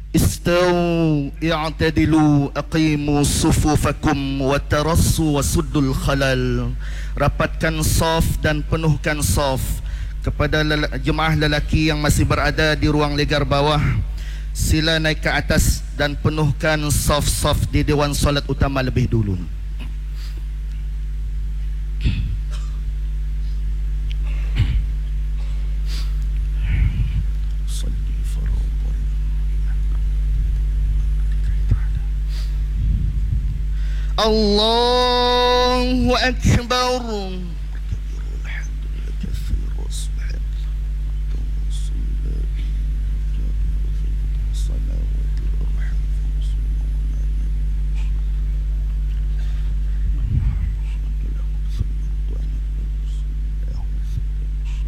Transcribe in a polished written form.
Istau i'tadilu aqimu sufufakum wa tarassu wasuddul khalal. Rapatkan saf dan penuhkan saf. Kepada jemaah lelaki yang masih berada di ruang legar bawah, sila naik ke atas dan penuhkan saf-saf di dewan solat utama lebih dulu. Allahu Akbar.